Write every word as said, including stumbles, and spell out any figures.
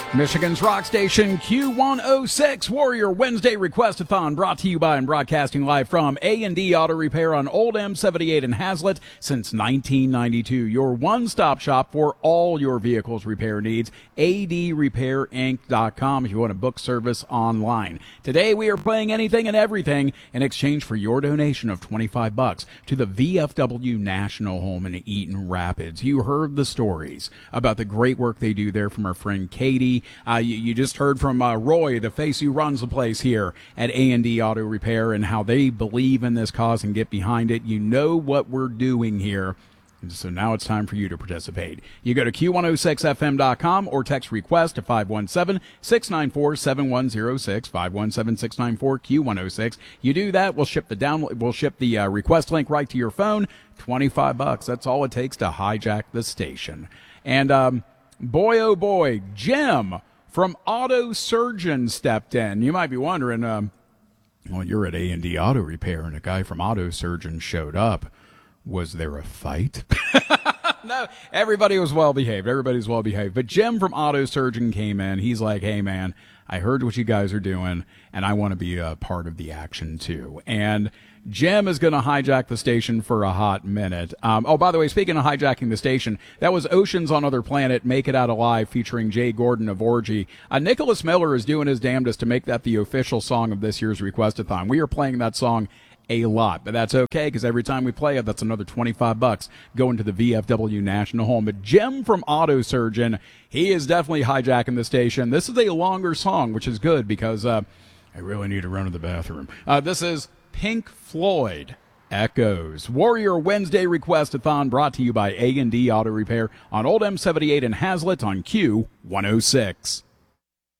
Michigan's rock station Q one oh six Warrior Wednesday Request-a-thon, brought to you by and broadcasting live from A and D Auto Repair on Old M seventy-eight in Hazlet since nineteen ninety-two. Your one-stop shop for all your vehicle's repair needs. A D repair inc dot com if you want to book service online. Today we are playing anything and everything in exchange for your donation of twenty-five bucks to the V F W National Home in Eaton Rapids. You heard the stories about the great work they do there from our friend Katie. Uh, you, you just heard from uh, Roy, the face who runs the place here at A and D Auto Repair, and how they believe in this cause and get behind it. You know what we're doing here. And so now it's time for you to participate. You go to Q one oh six F M dot com or text request to five one seven, six nine four, seven one zero six, five one seven, six nine four, Q one oh six. You do that, we'll ship the download, we'll ship the uh, request link right to your phone. twenty-five bucks. That's all it takes to hijack the station. And um, boy, oh boy, Jim from Auto Surgeon stepped in. You might be wondering, um, well, you're at A and D Auto Repair and a guy from Auto Surgeon showed up. Was there a fight? No, everybody was well behaved. Everybody's well behaved. But Jim from Auto Surgeon came in. He's like, hey, man, I heard what you guys are doing, and I want to be a part of the action, too. And Jim is going to hijack the station for a hot minute. Um, oh, by the way, speaking of hijacking the station, that was Oceans on Other Planet, Make It Out Alive, featuring Jay Gordon of Orgy. Uh, Nicholas Miller is doing his damnedest to make that the official song of this year's Request-a-thon. We are playing that song a lot, but that's okay, because every time we play it, that's another twenty-five bucks going to the V F W National Home. But Jim from Auto Surgeon, he is definitely hijacking the station. This is a longer song, which is good, because uh, I really need to run to the bathroom. Uh, this is Pink Floyd, Echoes. Warrior Wednesday Request-a-thon, brought to you by A and D Auto Repair on Old M seventy-eight in Hazlet on Q one oh six.